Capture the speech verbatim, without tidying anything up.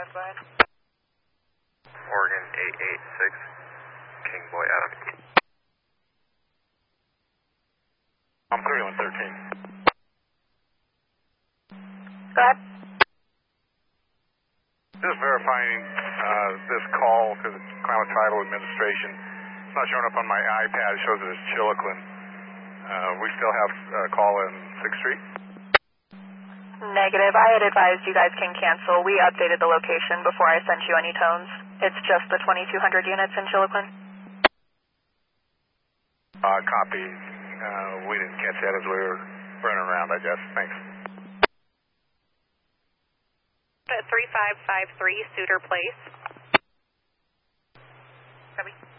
five five. Oregon eight eight six, King Boy Adam. I'm thirty-one thirteen. Go ahead. Just verifying uh, this call because it's Klamath Tribal Administration. It's not showing up on my iPad. It shows it as Chiloquin. Uh, we still have a call in sixth Street? Negative. I had advised you guys can cancel. We updated the location before I sent you any tones. It's just the twenty-two hundred units in Chiloquin. Uh, copy. Uh, we didn't catch that as we were running around, I guess. Thanks. three five five three, Suter Place. Copy.